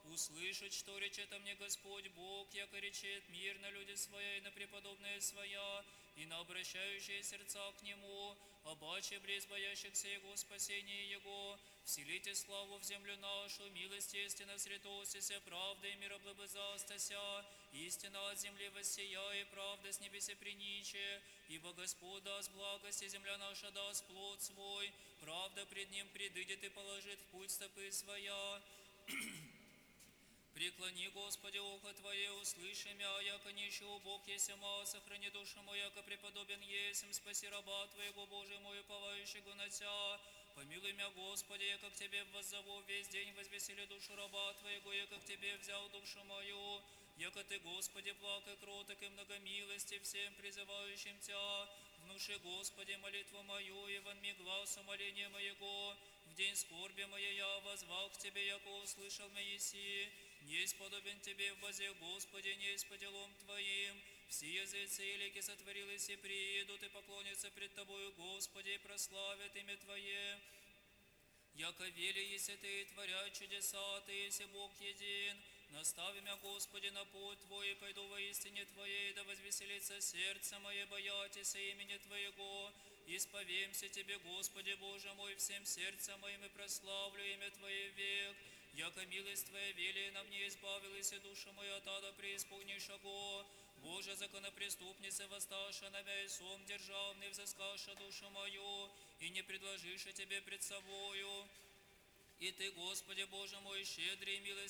услышать, что речет мне Господь Бог, яко речет мир на люди своя и на преподобные своя, и на обращающие сердца к Нему, обаче близ боящихся Его спасения Его, вселите славу в землю нашу, милость истина сретосися, правда и мироблабызастася, истина от земли воссия, и правда с небесе приниче, ибо Господь даст благость, и земля наша даст плод свой, правда пред Ним предыдет и положит в путь стопы своя. Преклони, Господи, ухо Твое, услыши мя, яко нищего Бог есема, сохрани душу мою, яко преподобен есем, спаси раба Твоего, Боже мой, уповающего на Тя. Помилуй мя, Господи, яко к Тебе воззову весь день, возвесели душу раба Твоего, яко к Тебе взял душу мою. Яко Ты, Господи, благ и кроток и многомилости всем призывающим Тя. Внуши, Господи, молитву мою, и вонми глаз умоления моего. В день скорби моей я возвал к Тебе, яко услышал меня еси. Не исподобен Тебе в возе, Господи, не по делом Твоим. Все языцы и лики сотворились и приидут, и поклонятся пред Тобою, Господи, и прославят имя Твое. Яко вели, еси Ты, творя чудеса, Ты еси Бог един. Настави мя, Господи, на путь Твой, и пойду во истине Твоей, да возвеселится сердце мое, боятися имени Твоего. Исповемся Тебе, Господи, Боже мой, всем сердцем моим, и прославлю имя Твое век. Яко милость Твоя вели на мне, избавилась и душа моя от ада преисподнейшего. Боже, законопреступница, восставша на мя и сом державный, взыскаша душу мою, и не предложиша Тебе пред собою. И Ты, Господи, Боже мой, щедрый и милостивый,